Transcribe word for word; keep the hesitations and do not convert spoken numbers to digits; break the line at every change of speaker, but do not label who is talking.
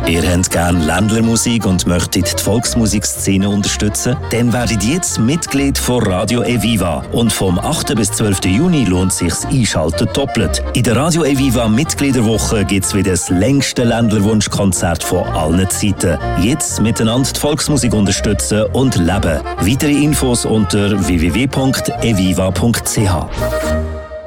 Ihr habt gerne Ländlermusik und möchtet die Volksmusikszene unterstützen? Dann werdet jetzt Mitglied von Radio Eviva. Und vom achten bis zwölften Juni lohnt es sich das Einschalten doppelt. In der Radio Eviva Mitgliederwoche gibt es wieder das längste Ländlerwunschkonzert von allen Zeiten. Jetzt miteinander die Volksmusik unterstützen und leben. Weitere Infos unter w w w punkt eviva punkt c h.